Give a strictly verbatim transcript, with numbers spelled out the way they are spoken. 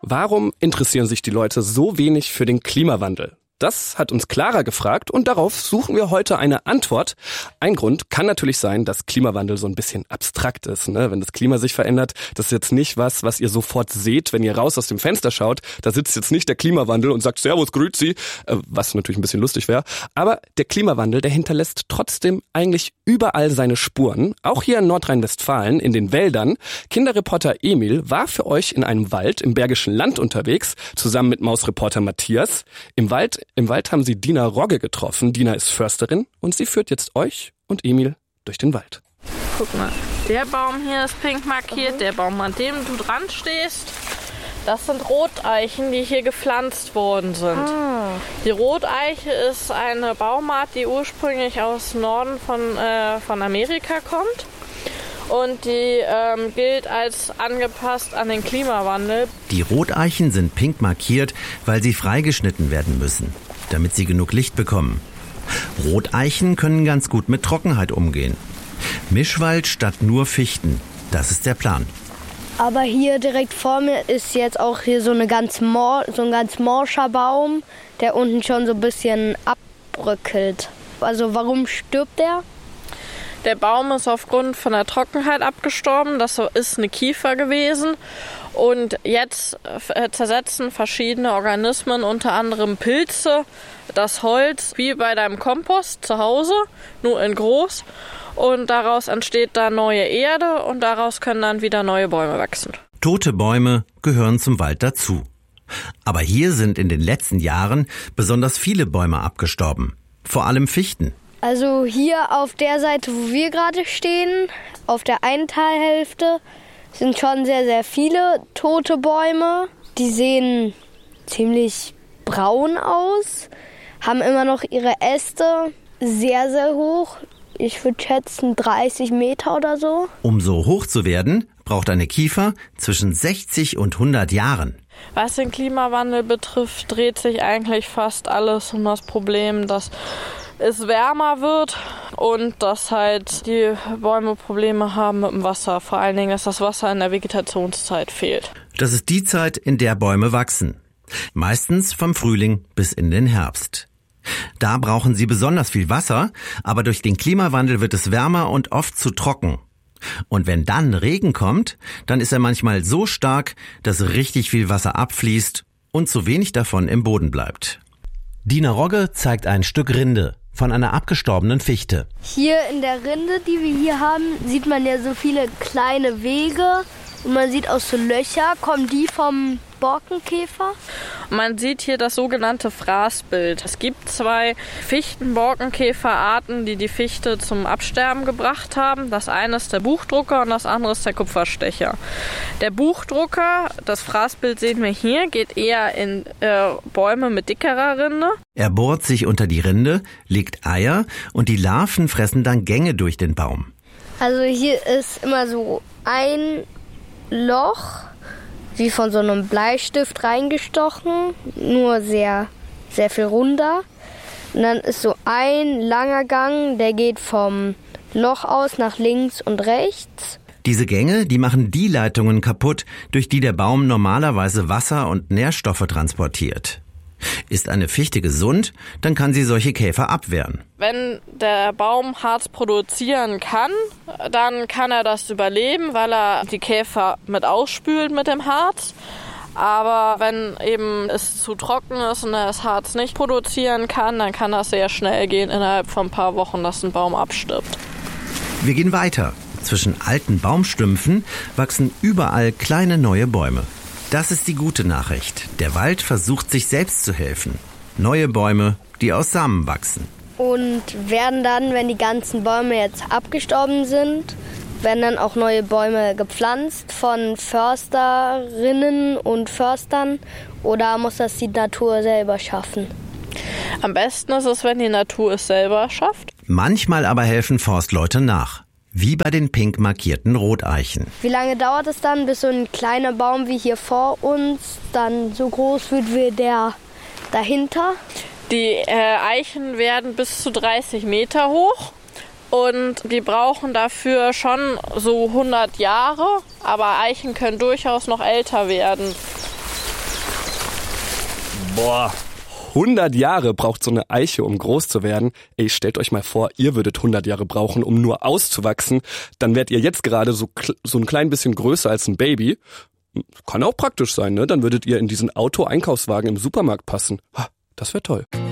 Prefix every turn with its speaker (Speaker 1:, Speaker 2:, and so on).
Speaker 1: Warum interessieren sich die Leute so wenig für den Klimawandel? Das hat uns Clara gefragt und darauf suchen wir heute eine Antwort. Ein Grund kann natürlich sein, dass Klimawandel so ein bisschen abstrakt ist, ne? Wenn das Klima sich verändert, das ist jetzt nicht was, was ihr sofort seht, wenn ihr raus aus dem Fenster schaut. Da sitzt jetzt nicht der Klimawandel und sagt Servus, grüezi, was natürlich ein bisschen lustig wäre. Aber der Klimawandel, der hinterlässt trotzdem eigentlich überall seine Spuren. Auch hier in Nordrhein-Westfalen, in den Wäldern. Kinderreporter Emil war für euch in einem Wald im Bergischen Land unterwegs, zusammen mit Mausreporter Matthias. Im Wald Im Wald haben sie Dina Rogge getroffen. Dina ist Försterin und sie führt jetzt euch und Emil durch den Wald.
Speaker 2: Guck mal, der Baum hier ist pink markiert, der Baum, an dem du dran stehst, das sind Roteichen, die hier gepflanzt worden sind. Ah. Die Roteiche ist eine Baumart, die ursprünglich aus Norden von, äh, von Amerika kommt. Und die ähm, gilt als angepasst an den Klimawandel.
Speaker 3: Die Roteichen sind pink markiert, weil sie freigeschnitten werden müssen, damit sie genug Licht bekommen. Roteichen können ganz gut mit Trockenheit umgehen. Mischwald statt nur Fichten, das ist der Plan.
Speaker 4: Aber hier direkt vor mir ist jetzt auch hier so, eine ganz mor- so ein ganz morscher Baum, der unten schon so ein bisschen abbröckelt. Also warum stirbt der?
Speaker 2: Der Baum ist aufgrund von der Trockenheit abgestorben. Das ist eine Kiefer gewesen. Und jetzt zersetzen verschiedene Organismen, unter anderem Pilze, das Holz, wie bei deinem Kompost zu Hause, nur in groß. Und daraus entsteht dann neue Erde und daraus können dann wieder neue Bäume wachsen.
Speaker 3: Tote Bäume gehören zum Wald dazu. Aber hier sind in den letzten Jahren besonders viele Bäume abgestorben. Vor allem Fichten.
Speaker 4: Also hier auf der Seite, wo wir gerade stehen, auf der einen Talhälfte, sind schon sehr, sehr viele tote Bäume. Die sehen ziemlich braun aus, haben immer noch ihre Äste sehr, sehr hoch. Ich würde schätzen dreißig Meter oder so.
Speaker 3: Um so hoch zu werden, braucht eine Kiefer zwischen sechzig und hundert Jahren.
Speaker 2: Was den Klimawandel betrifft, dreht sich eigentlich fast alles um das Problem, dass es wärmer wird und dass halt die Bäume Probleme haben mit dem Wasser. Vor allen Dingen, dass das Wasser in der Vegetationszeit fehlt.
Speaker 3: Das ist die Zeit, in der Bäume wachsen. Meistens vom Frühling bis in den Herbst. Da brauchen sie besonders viel Wasser, aber durch den Klimawandel wird es wärmer und oft zu trocken. Und wenn dann Regen kommt, dann ist er manchmal so stark, dass richtig viel Wasser abfließt und zu wenig davon im Boden bleibt. Dina Rogge zeigt ein Stück Rinde von einer abgestorbenen Fichte.
Speaker 4: Hier in der Rinde, die wir hier haben, sieht man ja so viele kleine Wege und man sieht auch so Löcher. Kommen die vom Borkenkäfer?
Speaker 2: Man sieht hier das sogenannte Fraßbild. Es gibt zwei Fichten-Borkenkäferarten, die die Fichte zum Absterben gebracht haben. Das eine ist der Buchdrucker und das andere ist der Kupferstecher. Der Buchdrucker, das Fraßbild sehen wir hier, geht eher in äh, Bäume mit dickerer Rinde.
Speaker 3: Er bohrt sich unter die Rinde, legt Eier und die Larven fressen dann Gänge durch den Baum.
Speaker 4: Also hier ist immer so ein Loch, wie von so einem Bleistift reingestochen, nur sehr, sehr viel runder. Und dann ist so ein langer Gang, der geht vom Loch aus nach links und rechts.
Speaker 3: Diese Gänge, die machen die Leitungen kaputt, durch die der Baum normalerweise Wasser und Nährstoffe transportiert. Ist eine Fichte gesund, dann kann sie solche Käfer abwehren.
Speaker 2: Wenn der Baum Harz produzieren kann, dann kann er das überleben, weil er die Käfer mit ausspült mit dem Harz. Aber wenn eben es zu trocken ist und er das Harz nicht produzieren kann, dann kann das sehr schnell gehen, innerhalb von ein paar Wochen, dass ein Baum abstirbt.
Speaker 3: Wir gehen weiter. Zwischen alten Baumstümpfen wachsen überall kleine neue Bäume. Das ist die gute Nachricht. Der Wald versucht, sich selbst zu helfen. Neue Bäume, die aus Samen wachsen.
Speaker 4: Und werden dann, wenn die ganzen Bäume jetzt abgestorben sind, werden dann auch neue Bäume gepflanzt von Försterinnen und Förstern? Oder muss das die Natur selber schaffen?
Speaker 2: Am besten ist es, wenn die Natur es selber schafft.
Speaker 3: Manchmal aber helfen Forstleute nach. Wie bei den pink markierten Roteichen.
Speaker 4: Wie lange dauert es dann, bis so ein kleiner Baum wie hier vor uns dann so groß wird wie der dahinter?
Speaker 2: Die äh, Eichen werden bis zu dreißig Meter hoch und die brauchen dafür schon so hundert Jahre. Aber Eichen können durchaus noch älter werden.
Speaker 1: Boah, hundert Jahre braucht so eine Eiche, um groß zu werden. Ey, stellt euch mal vor, ihr würdet hundert Jahre brauchen, um nur auszuwachsen. Dann wärt ihr jetzt gerade so, so ein klein bisschen größer als ein Baby. Kann auch praktisch sein, ne? Dann würdet ihr in diesen Auto-Einkaufswagen im Supermarkt passen. Das wäre toll.